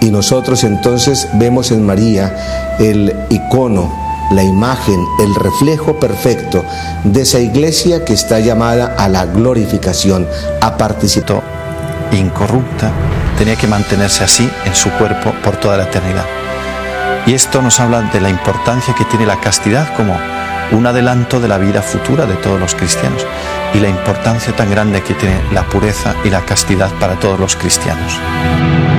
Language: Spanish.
Y nosotros entonces vemos en María el icono, la imagen, el reflejo perfecto de esa iglesia que está llamada a la glorificación, a participar. Incorrupta, tenía que mantenerse así en su cuerpo por toda la eternidad. Y esto nos habla de la importancia que tiene la castidad como un adelanto de la vida futura de todos los cristianos y la importancia tan grande que tiene la pureza y la castidad para todos los cristianos.